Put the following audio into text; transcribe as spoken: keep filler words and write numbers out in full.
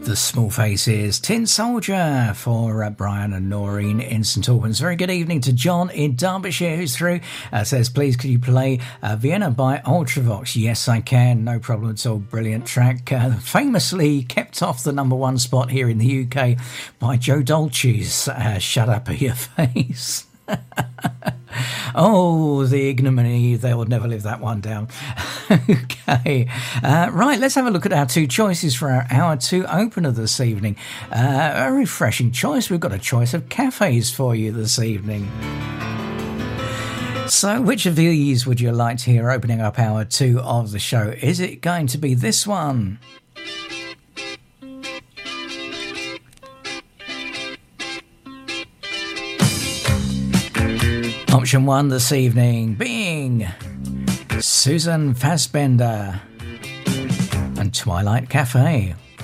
The Small Faces, Tin Soldier for uh, Brian and Noreen in St Albans. Very good evening to John in Derbyshire, who's through. Uh, says, please, could you play uh, Vienna by Ultravox? Yes, I can. No problem at all. Brilliant track. Uh, famously kept off the number one spot here in the U K by Joe Dolce's uh, Shut Up Your Face. Oh, the ignominy. They will never live that one down. Okay. Uh, right, let's have a look at our two choices for our hour two opener this evening. Uh, a refreshing choice. We've got a choice of cafes for you this evening. So which of these would you like to hear opening up hour two of the show? Is it going to be this one? Option one this evening being Susan Fassbender and Twilight Cafe.